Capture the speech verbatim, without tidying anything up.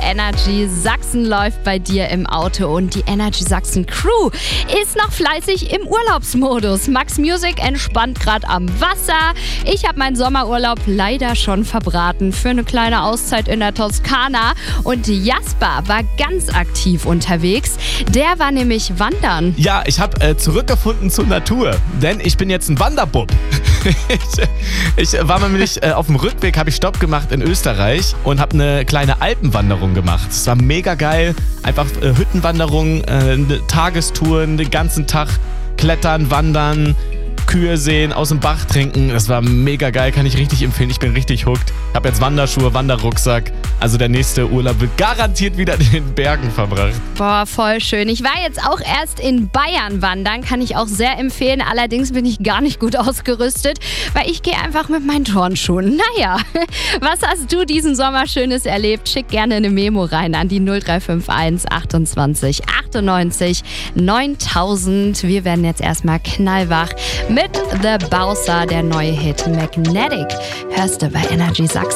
Energy Sachsen läuft bei dir im Auto und die Energy Sachsen Crew ist noch fleißig im Urlaubsmodus. Max Music entspannt gerade am Wasser. Ich habe meinen Sommerurlaub leider schon verbraten für eine kleine Auszeit in der Toskana. Und Jasper war ganz aktiv unterwegs. Der war nämlich wandern. Ja, ich habe äh, zurückgefunden zur Natur, denn ich bin jetzt ein Wanderbub. ich, ich war nämlich äh, auf dem Rückweg, habe ich Stopp gemacht in Österreich und habe eine kleine Alpenwanderung gemacht. Es war mega geil, einfach äh, Hüttenwanderung, äh, eine Tagestour, den ganzen Tag klettern, wandern, Kühe sehen, aus dem Bach trinken. Das war mega geil, kann ich richtig empfehlen. Ich bin richtig hooked. Ich habe jetzt Wanderschuhe, Wanderrucksack. Also der nächste Urlaub wird garantiert wieder in den Bergen verbracht. Boah, voll schön. Ich war jetzt auch erst in Bayern wandern, kann ich auch sehr empfehlen. Allerdings bin ich gar nicht gut ausgerüstet, weil ich gehe einfach mit meinen Turnschuhen. Naja, was hast du diesen Sommer Schönes erlebt? Schick gerne eine Memo rein an die null drei fünf eins achtundzwanzig achtundneunzig neuntausend. Wir werden jetzt erstmal knallwach mit The Bowser, der neue Hit Magnetic. Hörst du bei Energy Sachsen.